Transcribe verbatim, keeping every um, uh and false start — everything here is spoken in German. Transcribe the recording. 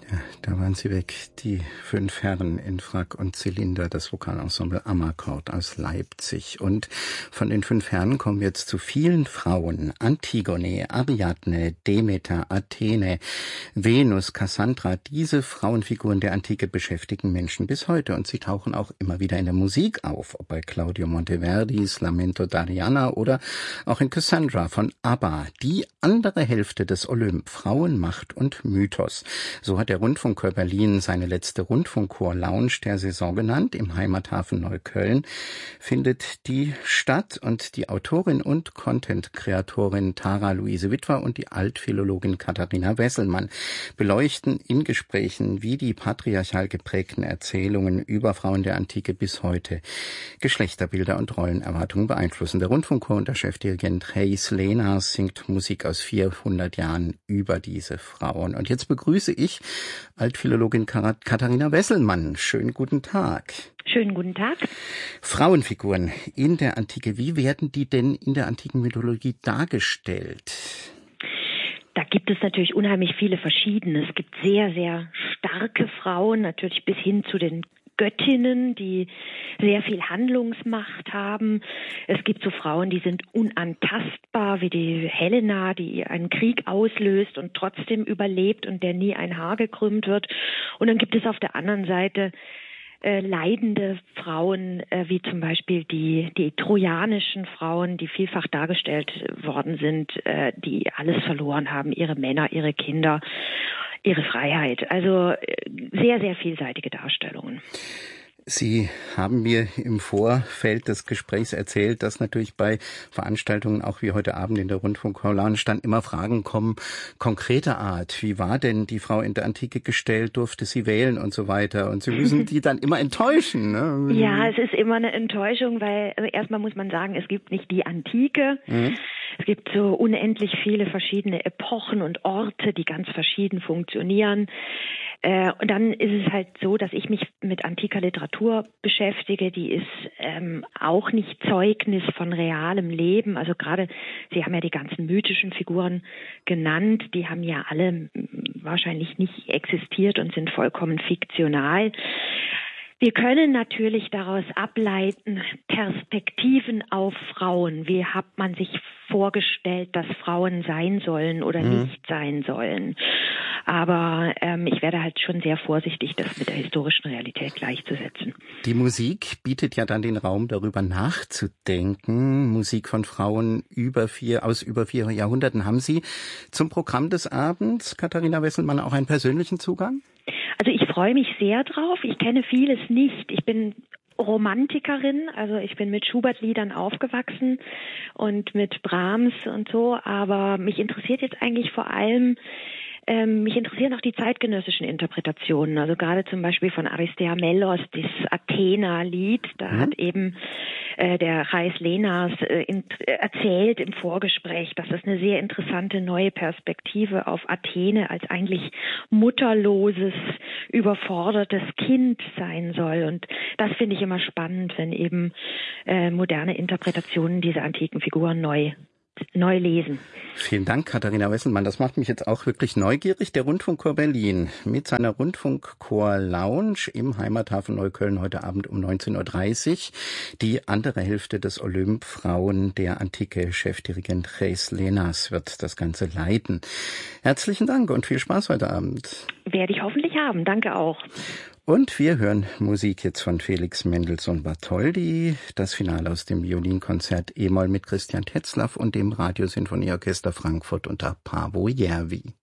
Da waren sie weg, die fünf Herren in Frack und Zylinder, das Vokalensemble Amakord aus Leipzig. Und von den fünf Herren kommen wir jetzt zu vielen Frauen. Antigone, Ariadne, Demeter, Athene, Venus, Cassandra. Diese Frauenfiguren der Antike beschäftigen Menschen bis heute und sie tauchen auch immer wieder in der Musik auf, ob bei Claudio Monteverdis Lamento d'Arianna oder auch in Cassandra von ABBA. Die andere Hälfte des Olymp, Frauen, Macht und Mythos. So hat der Rundfunkchor Berlin seine letzte Rundfunkchor-Lounge der Saison genannt. Im Heimathafen Neukölln findet die statt und die Autorin und Content-Kreatorin Tara Luise Witwer und die Altphilologin Katharina Wesselmann beleuchten in Gesprächen, wie die patriarchal geprägten Erzählungen über Frauen der Antike bis heute Geschlechterbilder und Rollenerwartungen beeinflussen. Der Rundfunkchor und der Chefdirigent Reis Lenas singt Musik aus vierhundert Jahren über diese Frauen. Und jetzt begrüße ich Altphilologin Katharina Wesselmann. Schönen guten Tag. Schönen guten Tag. Frauenfiguren in der Antike, wie werden die denn in der antiken Mythologie dargestellt? Da gibt es natürlich unheimlich viele verschiedene. Es gibt sehr, sehr starke Frauen, natürlich bis hin zu den Göttinnen, die sehr viel Handlungsmacht haben. Es gibt so Frauen, die sind unantastbar, wie die Helena, die einen Krieg auslöst und trotzdem überlebt und der nie ein Haar gekrümmt wird. Und dann gibt es auf der anderen Seite äh, leidende Frauen, äh, wie zum Beispiel die, die trojanischen Frauen, die vielfach dargestellt worden sind, äh, die alles verloren haben, ihre Männer, ihre Kinder, ihre Freiheit. Also sehr, sehr vielseitige Darstellungen. Sie haben mir im Vorfeld des Gesprächs erzählt, dass natürlich bei Veranstaltungen, auch wie heute Abend in der Rundfunkchor-Lounge, dann immer Fragen kommen, konkreter Art. Wie war denn die Frau in der Antike gestellt? Durfte sie wählen und so weiter? Und Sie müssen die dann immer enttäuschen, ne? Ja, es ist immer eine Enttäuschung, weil also erstmal muss man sagen, es gibt nicht die Antike. Mhm. Es gibt so unendlich viele verschiedene Epochen und Orte, die ganz verschieden funktionieren. Und dann ist es halt so, dass ich mich mit antiker Literatur beschäftige, die ist ähm, auch nicht Zeugnis von realem Leben. Also gerade, Sie haben ja die ganzen mythischen Figuren genannt, die haben ja alle wahrscheinlich nicht existiert und sind vollkommen fiktional. Wir können natürlich daraus ableiten, Perspektiven auf Frauen. Wie hat man sich vorgestellt, dass Frauen sein sollen oder mhm. nicht sein sollen? Aber ähm, ich werde halt schon sehr vorsichtig, das mit der historischen Realität gleichzusetzen. Die Musik bietet ja dann den Raum, darüber nachzudenken. Musik von Frauen über vier, aus über vier Jahrhunderten. Haben Sie zum Programm des Abends, Katharina Wesselmann, auch einen persönlichen Zugang? Also ich freue mich sehr drauf. Ich kenne vieles nicht. Ich bin Romantikerin, also ich bin mit Schubert-Liedern aufgewachsen und mit Brahms und so, aber mich interessiert jetzt eigentlich vor allem, ähm, mich interessieren auch die zeitgenössischen Interpretationen, also gerade zum Beispiel von Aristea Mellos, das Athena-Lied, da mhm. hat eben äh, der Reis Lenas äh, in, äh, erzählt im Vorgespräch, dass das eine sehr interessante neue Perspektive auf Athene als eigentlich mutterloses, überfordertes Kind sein soll. Und das finde ich immer spannend, wenn eben äh, moderne Interpretationen dieser antiken Figuren neu neu lesen. Vielen Dank, Katharina Wesselmann. Das macht mich jetzt auch wirklich neugierig. Der Rundfunkchor Berlin mit seiner Rundfunkchor-Lounge im Heimathafen Neukölln heute Abend um neunzehn Uhr dreißig. Die andere Hälfte des Olymp, Frauen der Antike, Chefdirigent Reis Lenas wird das Ganze leiten. Herzlichen Dank und viel Spaß heute Abend. Werde ich hoffentlich haben. Danke auch. Und wir hören Musik jetzt von Felix Mendelssohn Bartholdy, das Finale aus dem Violinkonzert E-Moll mit Christian Tetzlaff und dem Radiosinfonieorchester Frankfurt unter Paavo Järvi.